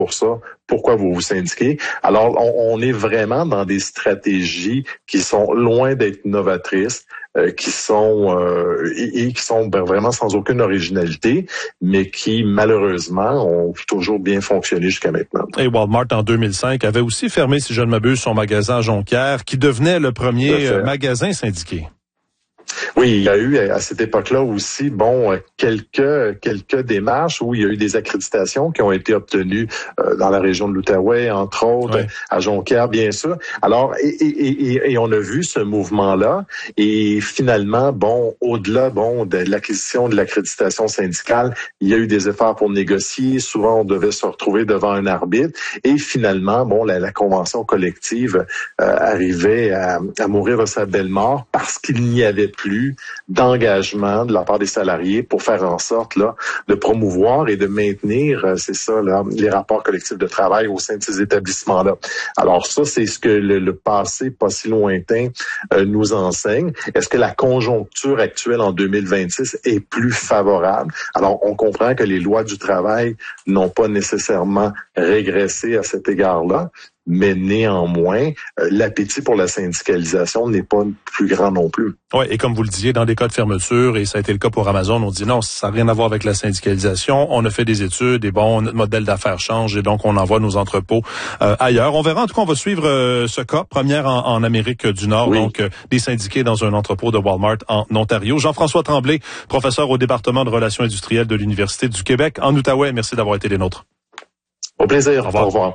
pour ça, pourquoi vous vous syndiquez? Alors, on est vraiment dans des stratégies qui sont loin d'être novatrices, qui sont vraiment sans aucune originalité, mais qui malheureusement ont toujours bien fonctionné jusqu'à maintenant. Et Walmart en 2005 avait aussi fermé, si je ne m'abuse, son magasin à Jonquière, qui devenait le premier magasin syndiqué. Oui, il y a eu à cette époque-là aussi, quelques démarches où il y a eu des accréditations qui ont été obtenues dans la région de l'Outaouais, entre autres, à Jonquière, bien sûr. Alors, et on a vu ce mouvement-là, et finalement, au-delà, de l'acquisition de l'accréditation syndicale, il y a eu des efforts pour négocier. Souvent, on devait se retrouver devant un arbitre, et finalement, la convention collective arrivait à mourir de sa belle mort parce qu'il n'y avait plus d'engagement de la part des salariés pour faire en sorte de promouvoir et de maintenir, les rapports collectifs de travail au sein de ces établissements-là. Alors ça, c'est ce que le passé pas si lointain nous enseigne. Est-ce que la conjoncture actuelle en 2026 est plus favorable? Alors, on comprend que les lois du travail n'ont pas nécessairement régressé à cet égard-là, mais néanmoins, l'appétit pour la syndicalisation n'est pas plus grand non plus. Oui, et comme vous le disiez, dans des cas de fermeture, et ça a été le cas pour Amazon, on dit non, ça n'a rien à voir avec la syndicalisation. On a fait des études et notre modèle d'affaires change et donc on envoie nos entrepôts ailleurs. On verra, en tout cas, on va suivre ce cas, première en Amérique du Nord, donc des syndiqués dans un entrepôt de Walmart en Ontario. Jean-François Tremblay, professeur au département de relations industrielles de l'Université du Québec en Outaouais. Merci d'avoir été les nôtres. Au plaisir. Au revoir.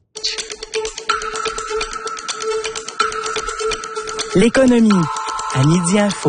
L'économie à Midi Info.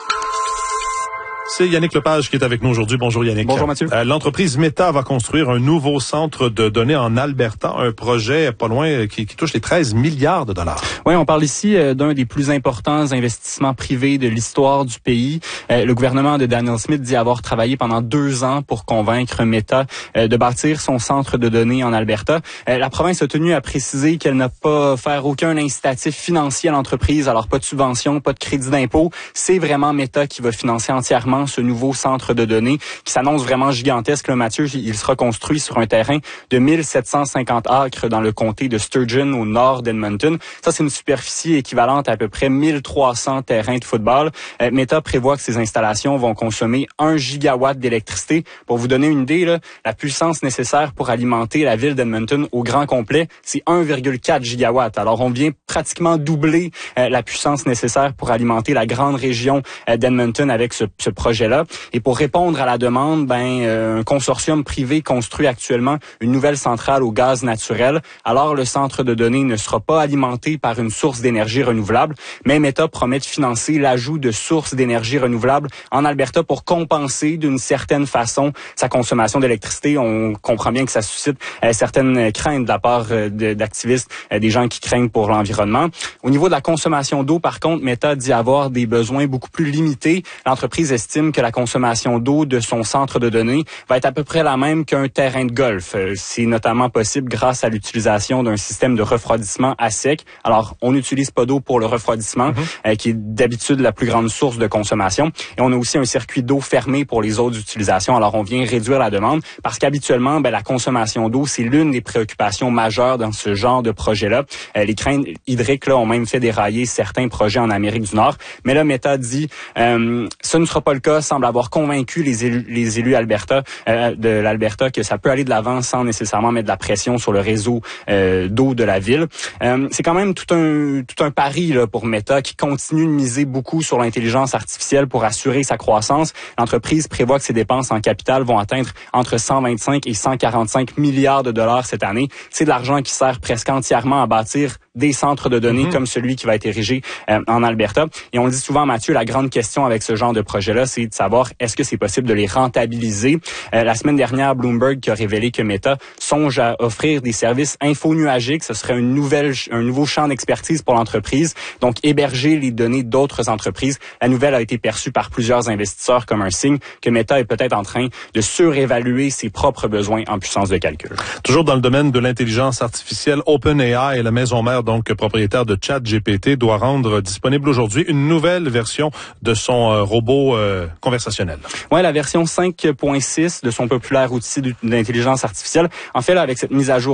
C'est Yannick Lepage qui est avec nous aujourd'hui. Bonjour Yannick. Bonjour Mathieu. L'entreprise Meta va construire un nouveau centre de données en Alberta, un projet pas loin qui touche les 13 milliards de dollars. Oui, on parle ici d'un des plus importants investissements privés de l'histoire du pays. Le gouvernement de Daniel Smith dit avoir travaillé pendant 2 ans pour convaincre Meta de bâtir son centre de données en Alberta. La province a tenu à préciser qu'elle n'a pas offert aucun incitatif financier à l'entreprise, alors pas de subvention, pas de crédit d'impôt. C'est vraiment Meta qui va financer entièrement ce nouveau centre de données qui s'annonce vraiment gigantesque. Là, Mathieu, il sera construit sur un terrain de 1750 acres dans le comté de Sturgeon au nord d'Edmonton. Ça, c'est une superficie équivalente à peu près 1300 terrains de football. Meta prévoit que ces installations vont consommer 1 gigawatt d'électricité. Pour vous donner une idée, la puissance nécessaire pour alimenter la ville d'Edmonton au grand complet, c'est 1,4 gigawatts. Alors, on vient pratiquement doubler la puissance nécessaire pour alimenter la grande région d'Edmonton avec ce projet-là. Et pour répondre à la demande, un consortium privé construit actuellement une nouvelle centrale au gaz naturel. Alors, le centre de données ne sera pas alimenté par une source d'énergie renouvelable, mais Meta promet de financer l'ajout de sources d'énergie renouvelable en Alberta pour compenser d'une certaine façon sa consommation d'électricité. On comprend bien que ça suscite certaines craintes de la part d'activistes, des gens qui craignent pour l'environnement. Au niveau de la consommation d'eau, par contre, Meta dit avoir des besoins beaucoup plus limités. L'entreprise estime que la consommation d'eau de son centre de données va être à peu près la même qu'un terrain de golf. C'est notamment possible grâce à l'utilisation d'un système de refroidissement à sec. Alors, on n'utilise pas d'eau pour le refroidissement, qui est d'habitude la plus grande source de consommation. Et on a aussi un circuit d'eau fermé pour les autres utilisations. Alors, on vient réduire la demande parce qu'habituellement, la consommation d'eau, c'est l'une des préoccupations majeures dans ce genre de projet-là. Les craintes hydriques ont même fait dérailler certains projets en Amérique du Nord. Mais là, Meta dit, ce ne sera pas le cas, semble avoir convaincu les élus de l'Alberta que ça peut aller de l'avant sans nécessairement mettre de la pression sur le réseau d'eau de la ville. C'est quand même tout un pari pour Meta qui continue de miser beaucoup sur l'intelligence artificielle pour assurer sa croissance. L'entreprise prévoit que ses dépenses en capital vont atteindre entre 125 et 145 milliards de dollars cette année. C'est de l'argent qui sert presque entièrement à bâtir des centres de données comme celui qui va être érigé en Alberta. Et on le dit souvent, Mathieu, la grande question avec ce genre de projet-là, c'est de savoir est-ce que c'est possible de les rentabiliser. La semaine dernière, Bloomberg qui a révélé que Meta songe à offrir des services infonuagiques. Ce serait un nouveau champ d'expertise pour l'entreprise. Donc, héberger les données d'autres entreprises. La nouvelle a été perçue par plusieurs investisseurs comme un signe que Meta est peut-être en train de surévaluer ses propres besoins en puissance de calcul. Toujours dans le domaine de l'intelligence artificielle, OpenAI, la maison mère donc propriétaire de ChatGPT, doit rendre disponible aujourd'hui une nouvelle version de son robot conversationnel. Ouais, la version 5.6 de son populaire outil d'intelligence artificielle. En fait, là, avec cette mise à jour